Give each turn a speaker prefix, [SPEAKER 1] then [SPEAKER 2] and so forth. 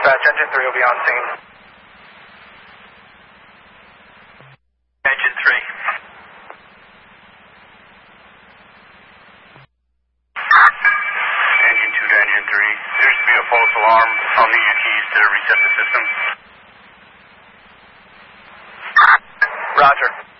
[SPEAKER 1] Dispatch, engine 3 will be on scene.
[SPEAKER 2] Engine 3. Engine 2 to engine 3. Appears to be a false alarm. I'll need your keys to reset the system.
[SPEAKER 1] Roger.